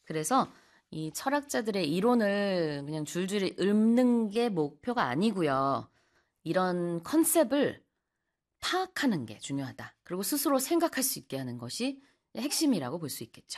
그래서 이 철학자들의 이론을 그냥 줄줄이 읊는 게 목표가 아니고요. 이런 컨셉을 파악하는 게 중요하다. 그리고 스스로 생각할 수 있게 하는 것이 핵심이라고 볼 수 있겠죠.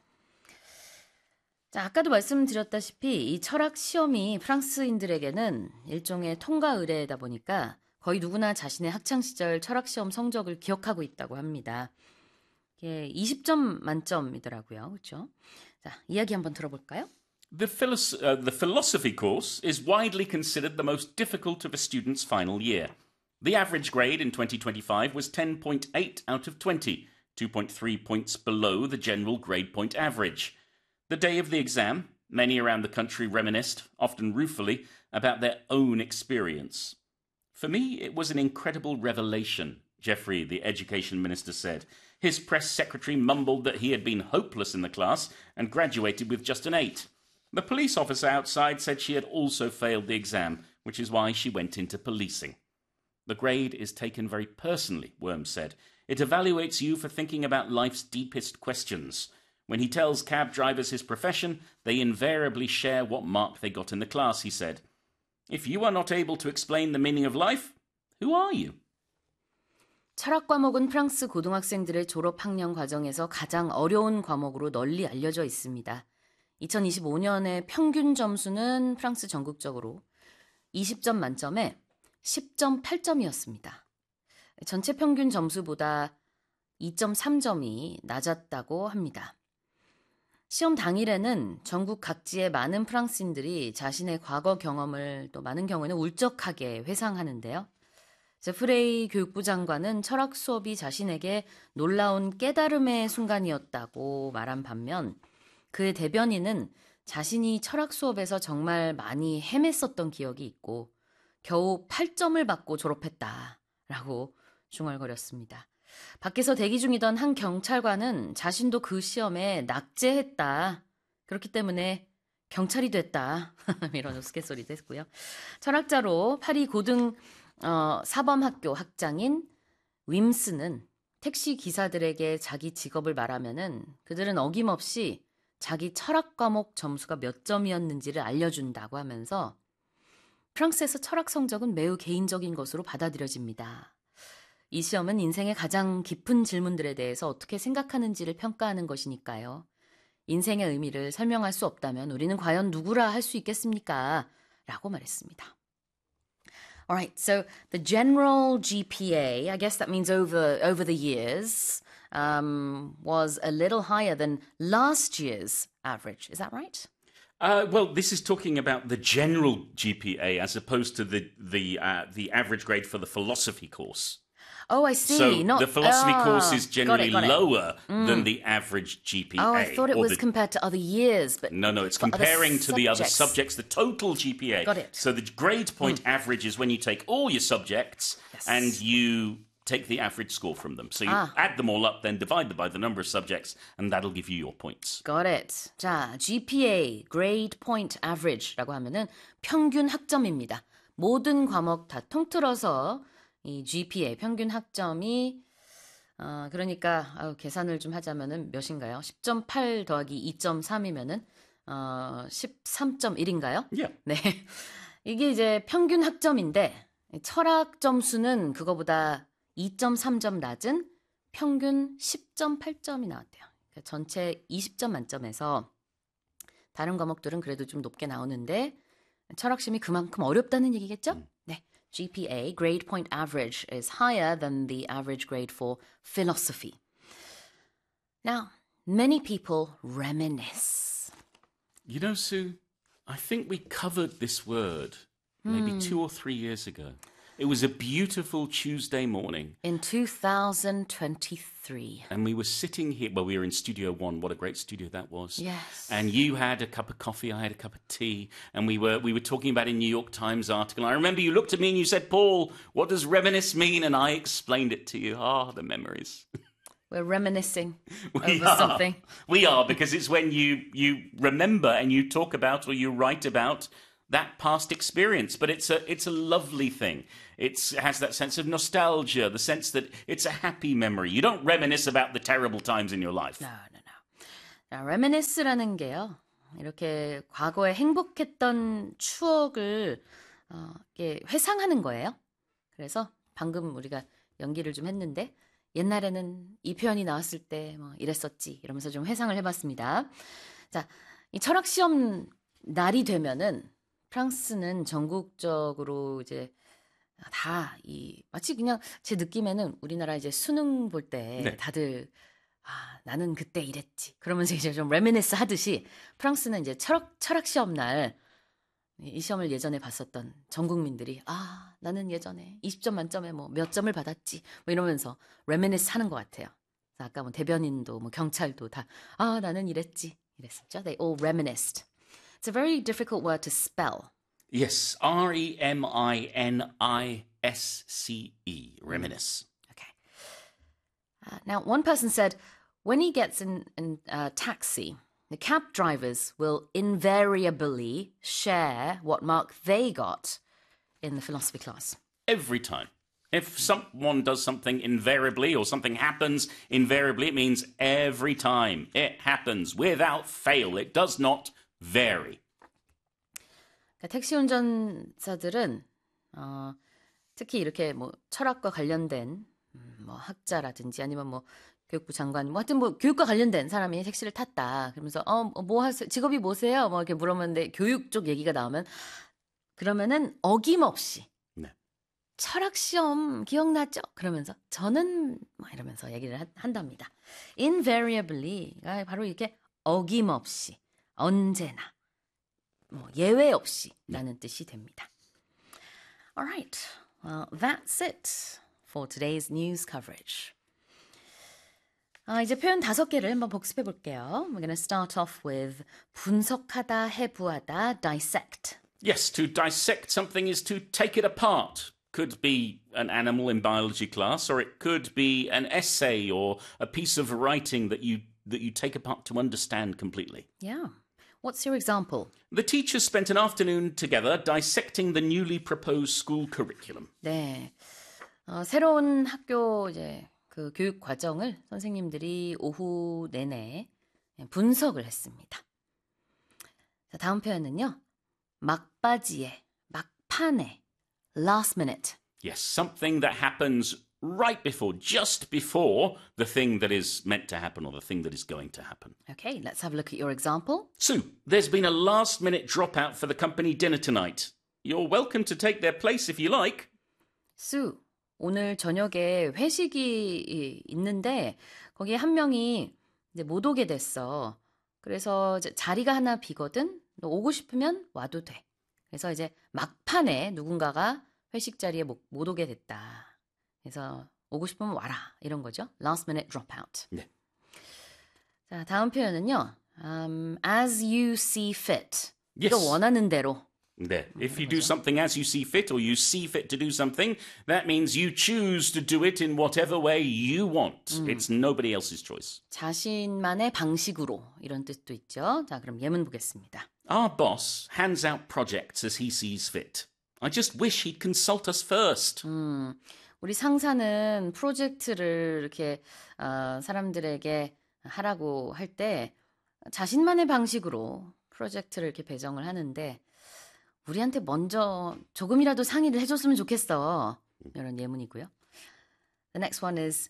자, 아까도 말씀드렸다시피 이 철학 시험이 프랑스인들에게는 일종의 통과 의례다 보니까 거의 누구나 자신의 학창 시절 철학 시험 성적을 기억하고 있다고 합니다. 이게 20점 만점이더라고요. 그렇죠? 자, 이야기 한번 들어볼까요? The philosophy course is widely considered the most difficult of a student's final year. The average grade in 2025 was 10.8 out of 20, 2.3 points below the general grade point average. The day of the exam, many around the country reminisced, often ruefully, about their own experience. For me, it was an incredible revelation, Jeffrey, the education minister, said. His press secretary mumbled that he had been hopeless in the class and graduated with just an 8. The police officer outside said she had also failed the exam, which is why she went into policing. The grade is taken very personally, Worms said. It evaluates you for thinking about life's deepest questions. When he tells cab drivers his profession, they invariably share what mark they got in the class, he said. If you are not able to explain the meaning of life, who are you? 철학 과목은 프랑스 고등학생들의 졸업 학년 과정에서 가장 어려운 과목으로 널리 알려져 있습니다. 2025년의 평균 점수는 프랑스 전국적으로 20점 만점에 10.8점이었습니다. 전체 평균 점수보다 2.3점이 낮았다고 합니다. 시험 당일에는 전국 각지의 많은 프랑스인들이 자신의 과거 경험을 또 많은 경우에는 울적하게 회상하는데요. 제프레이 교육부 장관은 철학 수업이 자신에게 놀라운 깨달음의 순간이었다고 말한 반면 그의 대변인은 자신이 철학 수업에서 정말 많이 헤맸었던 기억이 있고 겨우 8점을 받고 졸업했다라고 중얼거렸습니다. 밖에서 대기 중이던 한 경찰관은 자신도 그 시험에 낙제했다. 그렇기 때문에 경찰이 됐다. 이런 우스갯소리도 했고요. 철학자로 파리 고등 사범학교 학장인 윈스는 택시 기사들에게 자기 직업을 말하면은 그들은 어김없이 자기 철학 과목 점수가 몇 점이었는지를 알려준다고 하면서 프랑스에서 철학 성적은 매우 개인적인 것으로 받아들여집니다. 이 시험은 인생의 가장 깊은 질문들에 대해서 어떻게 생각하는지를 평가하는 것이니까요. 인생의 의미를 설명할 수 없다면 우리는 과연 누구라 할 수 있겠습니까? 라고 말했습니다. Alright, so the general GPA, I guess that means over the years, was a little higher than last year's average. Is that right? Well, this is talking about the general GPA as opposed to the average grade for the philosophy course. Oh, I see. So the philosophy course is generally got it. lower than the average GPA. Oh, I thought it was compared to other years. But No, it's comparing to the other subjects, the total GPA. Got it. So the grade point average is when you take all your subjects and you take the average score from them. So you add them all up, then divide them by the number of subjects, and that'll give you your points. Got it. 자, GPA, Grade Point Average라고 하면은 평균 학점입니다. 모든 과목 다 통틀어서 이 GPA, 평균 학점이 그러니까 계산을 좀 하자면은 몇인가요? 10.8 더하기 2.3이면은 13.1인가요? Yeah. 네. 이게 이제 평균 학점인데 철학 점수는 그거보다 2.3점 낮은 평균 10.8점이 나왔대요. 그러니까 전체 20점 만점에서 다른 과목들은 그래도 좀 높게 나오는데 철학심이 그만큼 어렵다는 얘기겠죠? 네. GPA, Grade Point Average, is higher than the average grade for philosophy. Now, many people reminisce. You know, Sue, I think we covered this word maybe 2 or 3 years ago. It was a beautiful Tuesday morning. In 2023. And we were sitting here, well, we were in Studio One. What a great studio that was. Yes. And you had a cup of coffee, I had a cup of tea, and we were talking about a New York Times article. I remember you looked at me and you said, Paul, what does reminisce mean? And I explained it to you. The memories. We're reminiscing over something. We are, because it's when you remember and you talk about or you write about that past experience. But it's a lovely thing. It has that sense of nostalgia, the sense that it's a happy memory. You don't reminisce about the terrible times in your life. No. 자, reminisce라는 게요. 이렇게 과거에 행복했던 추억을 이렇게 회상하는 거예요. 그래서 방금 우리가 연기를 좀 했는데 옛날에는 이 표현이 나왔을 때 뭐 이랬었지 이러면서 좀 회상을 해봤습니다. 자, 이 철학 시험 날이 되면은 프랑스는 전국적으로 이제 다 마치 그냥 제 느낌에는 우리나라 이제 수능 볼 때 네. 다들 나는 그때 이랬지. 그러면서 이제 좀 레미니스 하듯이 프랑스는 이제 철학 시험 날 이 시험을 예전에 봤었던 전 국민들이 나는 예전에 20점 만점에 뭐 몇 점을 받았지. 뭐 이러면서 레미니스 하는 것 같아요. 아까 뭐 대변인도 뭐 경찰도 다 나는 이랬지. 이랬었죠. They all reminisced. It's a very difficult word to spell. Yes, Reminisce. Reminisce. Okay. Now, one person said, when he gets in a taxi, the cab drivers will invariably share what mark they got in the philosophy class. Every time. If someone does something invariably or something happens invariably, it means every time. It happens without fail. It does not vary. 그러니까 택시 운전사들은 특히 이렇게 뭐 철학과 관련된 뭐 학자라든지 아니면 뭐 교육부 장관 뭐 하여튼 뭐 교육과 관련된 사람이 택시를 탔다. 그러면서 뭐 하세요? 직업이 뭐세요? 뭐 이렇게 물어봤는데 교육 쪽 얘기가 나오면 그러면은 어김없이 네. 철학 시험 기억나죠? 그러면서 저는 뭐 이러면서 얘기를 한답니다. Invariably가 바로 이렇게 어김없이 언제나 뭐 예외 없이라는 뜻이 됩니다. Alright, well, that's it for today's news coverage. 이제 표현 5개를 한번 복습해 볼게요. We're going to start off with 분석하다, 해부하다, dissect. Yes, to dissect something is to take it apart. Could be an animal in biology class, or it could be an essay or a piece of writing that you take apart to understand completely. Yeah. What's your example? The teachers spent an afternoon together dissecting the newly proposed school curriculum. 네. 새로운 학교 이제 그 교육 과정을 선생님들이 오후 내내 분석을 했습니다. 자, 다음 표현은요. 막바지에, 막판에, last minute. Yes, something that happens right before, just before the thing that is meant to happen or the thing that is going to happen. Okay, let's have a look at your example. Sue, there's been a last-minute dropout for the company dinner tonight. You're welcome to take their place if you like. Sue, 오늘 저녁에 회식이 있는데 거기에 한 명이 이제 못 오게 됐어. 그래서 이제 자리가 하나 비거든. 너 오고 싶으면 와도 돼. 그래서 이제 막판에 누군가가 회식 자리에 못 오게 됐다. 그래서 오고 싶으면 와라. 이런 거죠. Last minute dropout. 네. 자, 다음 표현은요. As you see fit. Yes. 네가 원하는 대로. There. If you do something as you see fit or you see fit to do something, that means you choose to do it in whatever way you want. It's nobody else's choice. 자신만의 방식으로 이런 뜻도 있죠. 자, 그럼 예문 보겠습니다. Our boss hands out projects as he sees fit. I just wish he'd consult us first. 우리 상사는 프로젝트를 이렇게 사람들에게 하라고 할 때 자신만의 방식으로 프로젝트를 이렇게 배정을 하는데 우리한테 먼저 조금이라도 상의를 해줬으면 좋겠어. 이런 예문이고요. The next one is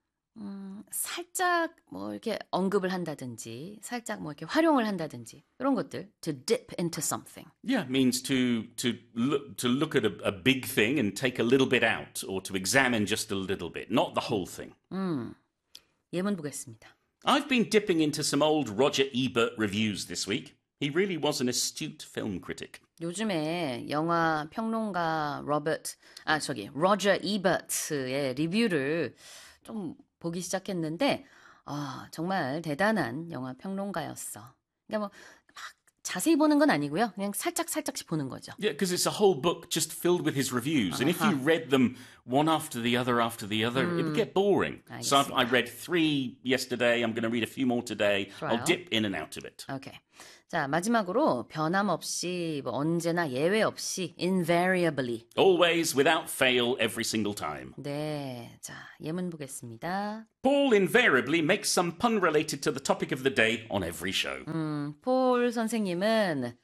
살짝 뭐 이렇게 언급을 한다든지 살짝 뭐 이렇게 활용을 한다든지 이런 것들 to dip into something. Yeah, means to look at a big thing and take a little bit out or to examine just a little bit, not the whole thing. 예문 보겠습니다. I've been dipping into some old Roger Ebert reviews this week. He really was an astute film critic. 요즘에 영화 평론가 로저 이버트의 리뷰를 좀 보기 시작했는데 정말 대단한 영화 평론가였어. 그러니까 뭐 막 자세히 보는 건 아니고요. 그냥 살짝씩 보는 거죠. Yeah, because it's a whole book just filled with his reviews. And if you read them one after the other, it would get boring. So I read 3 yesterday. I'm going to read a few more today. 좋아요. I'll dip in and out of it. 오케이. 자, 마지막으로 변함없이 뭐 언제나 예외 없이 invariably. Always, without fail, every single time. 네. 자, 예문 보겠습니다. Paul invariably makes some pun related to the topic of the day on every show. 폴 선생님은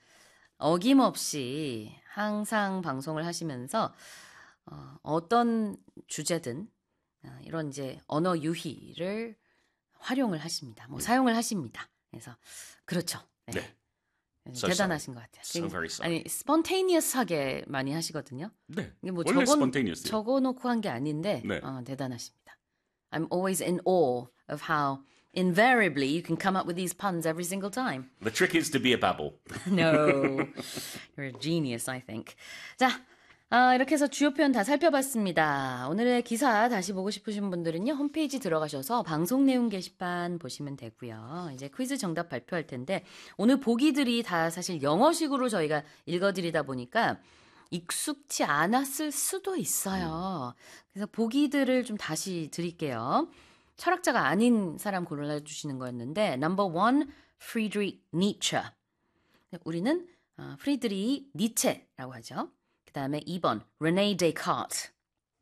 어김없이 항상 방송을 하시면서 어떤 주제든 이런 이제 언어 유희를 활용을 하십니다. 뭐 사용을 하십니다. 그래서 그렇죠. 네. 네. So 대단하신 것 같아요. So very sorry. 아니 spontaneous하게 많이 하시거든요. 네. 이게 뭐 원래 spontaneous. 적어놓고 한 게 아닌데 네. 대단하십니다. I'm always in awe of how invariably you can come up with these puns every single time. The trick is to be a babble. No, you're a genius, I think. 자, 이렇게 해서 주요 표현 다 살펴봤습니다. 오늘의 기사 다시 보고 싶으신 분들은요, 홈페이지 들어가셔서 방송 내용 게시판 보시면 되고요. 이제 퀴즈 정답 발표할 텐데, 오늘 보기들이 다 사실 영어식으로 저희가 읽어드리다 보니까 익숙치 않았을 수도 있어요. 그래서 보기들을 좀 다시 드릴게요. 철학자가 아닌 사람 골라주시는 거였는데, 넘버 1, 프리드리히 니체. 우리는 프리드리히 니체라고 하죠. 그 다음에 2번, 르네 데카르트.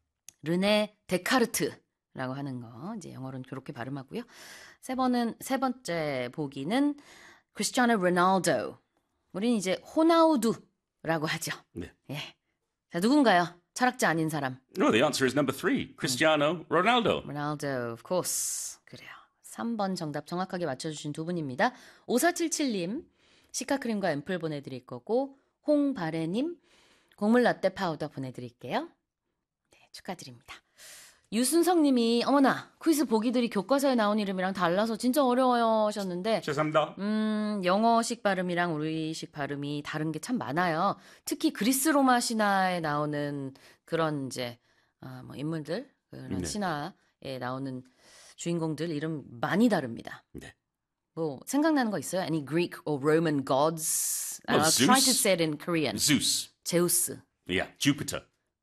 르네 데카르트라고 하는 거. 이제 영어로는 그렇게 발음하고요. 세 번째 보기는 크리스티아노 로날도. 우리는 이제 호나우두라고 하죠. 네. 예. 자, 누군가요? 철학자 아닌 사람. No, the answer is number 3, Cristiano Ronaldo. Ronaldo, of course. 그래요. 3번 정답 정확하게 맞춰주신 두 분입니다. 5477님, 시카크림과 앰플 보내드릴 거고, 홍바래님, 곡물 라떼 파우더 보내드릴게요. 네, 축하드립니다. 유순성님이 어머나 퀴즈 보기들이 교과서에 나온 이름이랑 달라서 진짜 어려워요 하셨는데 죄송합니다. 영어식 발음이랑 우리식 발음이 다른 게 참 많아요. 특히 그리스 로마 신화에 나오는 그런 이제 뭐 인물들 그런 신화에 나오는 주인공들 이름 많이 다릅니다. 네. 뭐 생각나는 거 있어요? Any Greek or Roman gods? Well, I'll Zeus. try to say it in Korean. Zeus. 제우스. Yeah, Jupiter.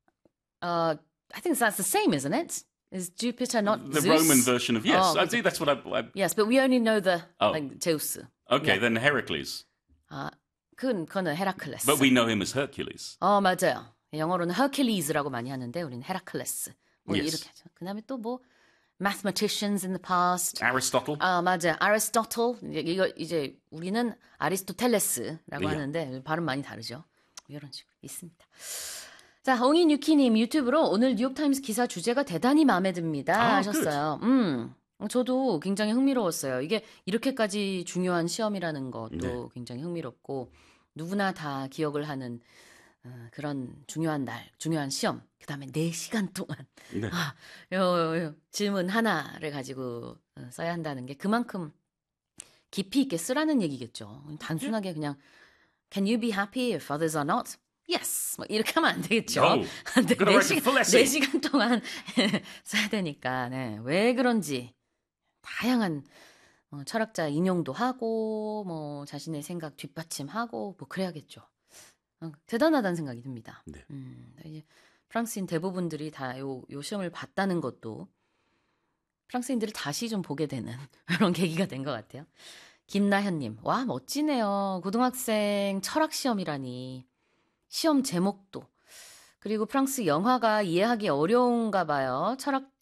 I think that's the same, isn't it? Is Jupiter not The Zeus? Roman version of, yes. Oh, I think that's what I Yes, but we only know the like Zeus. Okay, Yeah. then Heracles. 그거는 헤라클레스. But we know him as Hercules. 맞아요. 영어로는 Hercules라고 많이 하는데 우리는 헤라클레스. 뭐 Yes. 이렇게 하죠. 그다음에 또 뭐 mathematicians in the past. Aristotle. 맞아요. Aristotle. 이거 이제 우리는 아리스토텔레스라고 예. 하는데 발음 많이 다르죠. 이런 식으로 있습니다. 자, 엉이뉴키님 유튜브로 오늘 뉴욕타임스 기사 주제가 대단히 마음에 듭니다 하셨어요. 저도 굉장히 흥미로웠어요. 이게 이렇게까지 중요한 시험이라는 것도 굉장히 흥미롭고 누구나 다 기억을 하는 그런 중요한 날, 중요한 시험. 그 다음에 4시간 동안 네. 요 질문 하나를 가지고 써야 한다는 게 그만큼 깊이 있게 쓰라는 얘기겠죠. 단순하게 그냥 Can you be happy if others are not? Yes. 뭐 이렇게 하면 안 되겠죠. No. Gotta write a full essay. 4시간 동안 써야 되니까 네. 왜 그런지 다양한 철학자 인용도 하고 뭐 자신의 생각 뒷받침하고 뭐 그래야겠죠. 대단하다는 생각이 듭니다. 네. 이제 프랑스인 대부분들이 다 요 시험을 봤다는 것도 프랑스인들을 다시 좀 보게 되는 그런 계기가 된 것 같아요. 김나현님, 와 멋지네요. 고등학생 철학 시험이라니. 시험 제목도. 그리고 프랑스 영화가 이해하기 어려운가 봐요.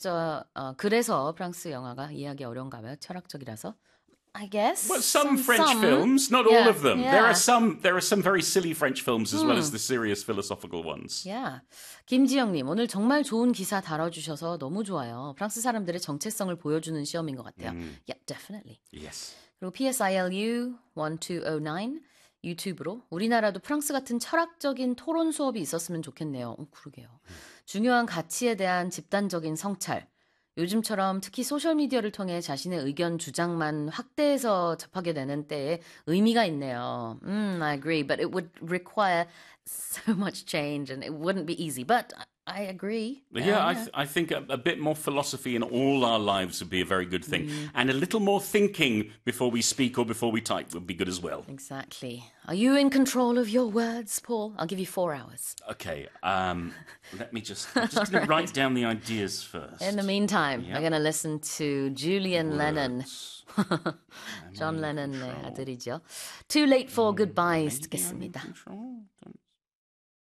그래서 프랑스 영화가 이해하기 어려운가 봐요. 철학적이라서. I guess. Well, some French films, not all of them. Yeah. There are some very silly French films as well as the serious philosophical ones. Yeah. 김지영님, 오늘 정말 좋은 기사 다뤄주셔서 너무 좋아요. 프랑스 사람들의 정체성을 보여주는 시험인 것 같아요. Yeah, definitely. Yes. 그리고 PSILU 1209 유튜브로 우리나라도 프랑스 같은 철학적인 토론 수업이 있었으면 좋겠네요. 그러게요. 중요한 가치에 대한 집단적인 성찰. 요즘처럼 특히 소셜미디어를 통해 자신의 의견 주장만 확대해서 접하게 되는 때에 의미가 있네요. I agree, but it would require so much change and it wouldn't be easy. But I agree. Yeah, I think a bit more philosophy in all our lives would be a very good thing. And a little more thinking before we speak or before we type would be good as well. Exactly. Are you in control of your words, Paul? I'll give you 4 hours. Okay, let me I'm just going to write down the ideas first. In the meantime, we're going to listen to Julian Lennon. John Lennon의 아들이죠. Too Late for Goodbyes 듣겠습니다. Control.